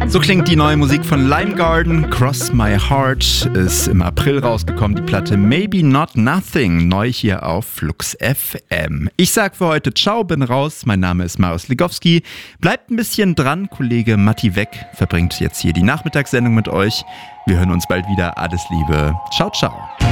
So klingt die neue Musik von Lime Garden. Cross My Heart ist im April rausgekommen. Die Platte Maybe Not Nothing, neu hier auf Flux FM. Ich sag für heute ciao, bin raus. Mein Name ist Marius Ligowski. Bleibt ein bisschen dran. Kollege Matti Weck verbringt jetzt hier die Nachmittagssendung mit euch. Wir hören uns bald wieder. Alles Liebe. Ciao, ciao.